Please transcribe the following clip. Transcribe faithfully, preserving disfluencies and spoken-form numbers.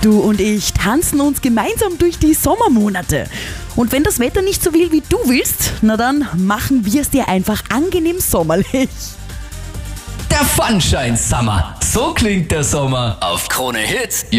Du und ich tanzen uns gemeinsam durch die Sommermonate. Und wenn das Wetter nicht so will, wie du willst, na dann machen wir es dir einfach angenehm sommerlich. Der Funshine Summer. So klingt der Sommer auf Krone Hits.